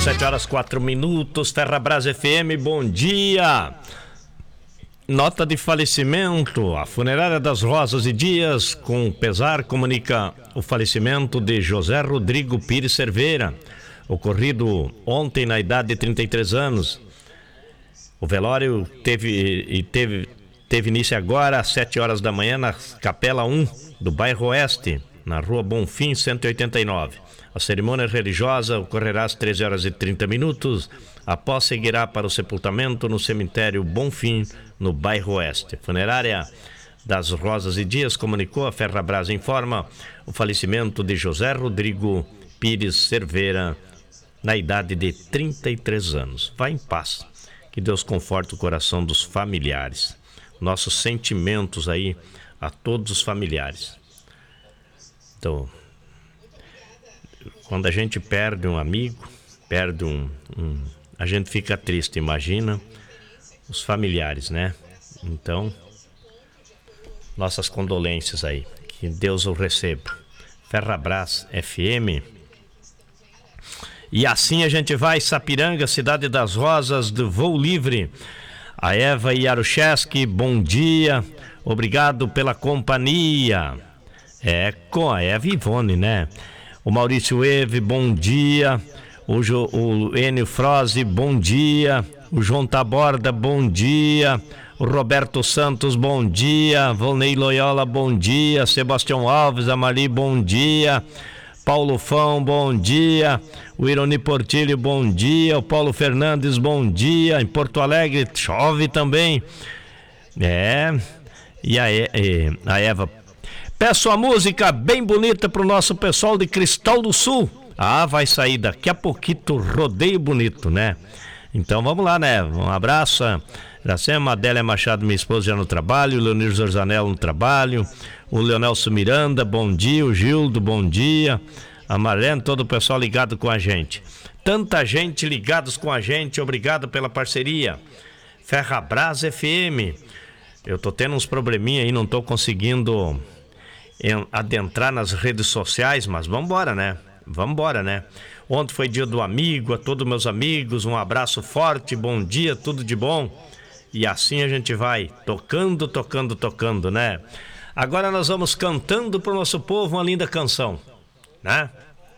7h04, Ferrabras FM, bom dia. Nota de falecimento. A Funerária das Rosas e Dias, com pesar, comunica o falecimento de José Rodrigo Pires Cerveira, ocorrido ontem na idade de 33 anos. O velório teve início agora às 7 horas da manhã na Capela 1 do bairro Oeste, na Rua Bonfim, 189. A cerimônia religiosa ocorrerá às 13h30. Após seguirá para o sepultamento no cemitério Bonfim, no bairro Oeste. Funerária das Rosas e Dias comunicou, a Ferrabras informa o falecimento de José Rodrigo Pires Cerveira, na idade de 33 anos. Vá em paz. Que Deus conforte o coração dos familiares. Nossos sentimentos aí a todos os familiares. Então, quando a gente perde um amigo, a gente fica triste, imagina os familiares, né? Então, nossas condolências aí, que Deus o receba. Ferrabras FM. E assim a gente vai, Sapiranga, Cidade das Rosas, do Voo Livre. A Eva Yarucheski, bom dia, obrigado pela companhia. É com a Eva Ivone, né? O Maurício Eve, bom dia. O Enio Froze, bom dia. O João Taborda, bom dia. O Roberto Santos, bom dia. Volney Loyola, bom dia. Sebastião Alves, Amali, bom dia. Paulo Fão, bom dia. O Ironi Portilho, bom dia. O Paulo Fernandes, bom dia. Em Porto Alegre chove também. E a Eva. Peço a música bem bonita pro nosso pessoal de Cristal do Sul. Vai sair daqui a pouquinho, rodeio bonito, né? Então vamos lá, né? Um abraço. Iracema, Adélia Machado, minha esposa, já no trabalho. O Leonir Zorzanello no trabalho. O Leonelso Miranda, bom dia. O Gildo, bom dia. A Marlene, todo o pessoal ligado com a gente. Tanta gente ligados com a gente, obrigado pela parceria. Ferrabras FM. Eu tô tendo uns probleminha aí, não tô conseguindo adentrar nas redes sociais, mas vambora, né? Ontem foi dia do amigo, a todos meus amigos, um abraço forte, bom dia, tudo de bom. E assim a gente vai, tocando, né? Agora nós vamos cantando pro nosso povo uma linda canção, né?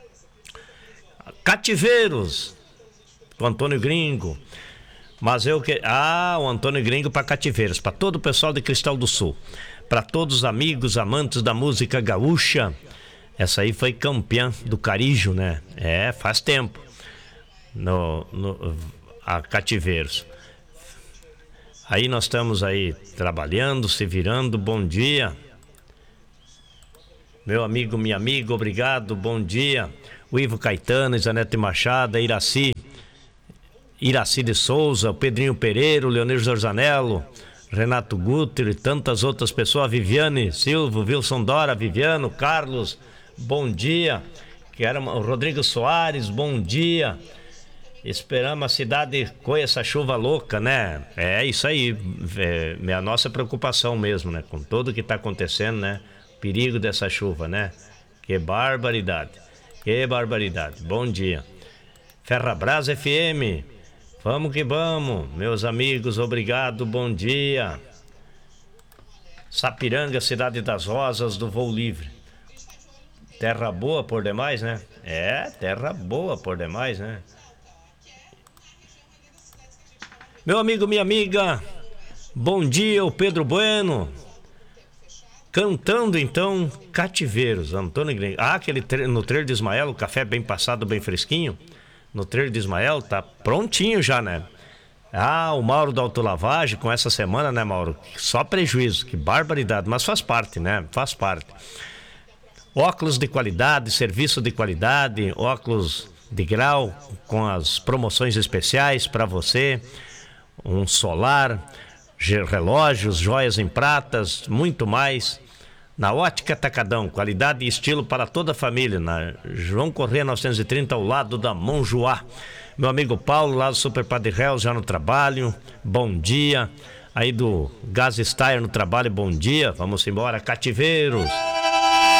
Cativeiros, com Antônio Gringo. Mas o Antônio Gringo para Cativeiros, para todo o pessoal de Cristal do Sul. Para todos os amigos, amantes da música gaúcha. Essa aí foi campeã do Carijo, né? Faz tempo. A Cativeiros. Aí nós estamos aí trabalhando, se virando. Bom dia. Meu amigo, minha amiga, obrigado, bom dia. O Ivo Caetano, Isanete Machado, Iraci de Souza, o Pedrinho Pereira, o Leonir Zorzanello, Renato Guter e tantas outras pessoas, a Viviane Silva, Wilson Dora, Viviano, Carlos, bom dia. O Rodrigo Soares, bom dia. Esperamos a cidade com essa chuva louca, né? É isso aí, é a nossa preocupação mesmo, né? Com tudo que está acontecendo, né? Perigo dessa chuva, né? Que barbaridade, bom dia. Ferrabras FM, vamos que vamos, meus amigos, obrigado, bom dia. Sapiranga, Cidade das Rosas, do Voo Livre. Terra boa por demais, né? Terra boa por demais, né? Meu amigo, minha amiga, bom dia, o Pedro Bueno. Cantando então Cativeiros, Antônio Gringo. No trailer de Ismael, o café bem passado, bem fresquinho. No trailer de Ismael, tá prontinho já, né? O Mauro da Autolavagem, com essa semana, né, Mauro? Só prejuízo, que barbaridade, mas faz parte, né? Faz parte. Óculos de qualidade, serviço de qualidade, óculos de grau, com as promoções especiais para você. Um solar, relógios, joias em pratas, muito mais. Na Ótica Atacadão, qualidade e estilo para toda a família. Na João Corrêa 930, ao lado da Monjoá. Meu amigo Paulo, lá do Super Padre Real, já no trabalho. Bom dia. Aí do Gas Style no trabalho, bom dia. Vamos embora, Cativeiros.